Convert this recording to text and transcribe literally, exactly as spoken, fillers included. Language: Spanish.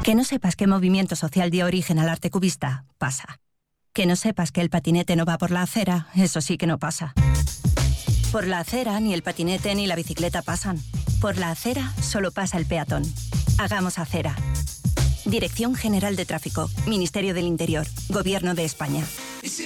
Que no sepas qué movimiento social dio origen al arte cubista, pasa. Que no sepas que el patinete no va por la acera, eso sí que no pasa. Por la acera ni el patinete ni la bicicleta pasan. Por la acera solo pasa el peatón. Hagamos acera. Dirección General de Tráfico, Ministerio del Interior, Gobierno de España.